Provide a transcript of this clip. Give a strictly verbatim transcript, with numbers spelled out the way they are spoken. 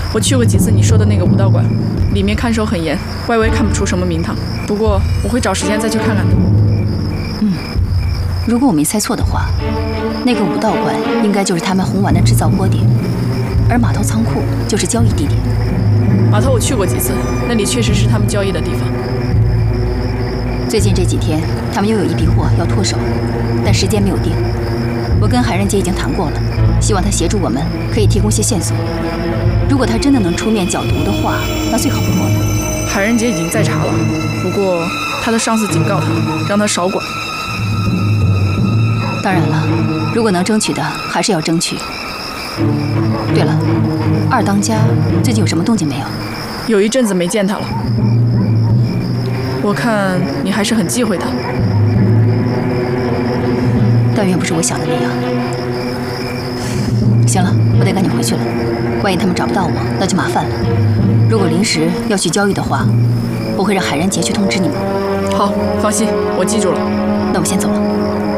我去过几次你说的那个武道馆，里面看守很严，外围看不出什么名堂。不过我会找时间再去看看的。 嗯，如果我没猜错的话，那个武道馆应该就是他们红丸的制造窝点，而码头仓库就是交易地点。 码头我去过几次，那里确实是他们交易的地方。 最近这几天，他们又有一笔货要脱手，但时间没有定。我跟海人姐已经谈过了，希望他协助我们，可以提供些线索。如果他真的能出面剿毒的话，那最好不过了。 海人姐已经在查了，不过他的上司警告他，让他少管。 当然了，如果能争取的，还是要争取。对了，二当家最近有什么动静没有？ 有一阵子没见他了。我看你还是很忌讳他。 但愿不是我想的那样。行了，我得赶紧回去了。万一他们找不到我，那就麻烦了。如果临时要去交易的话，我会让海人杰去通知你们。 好，放心，我记住了。 那我先走了。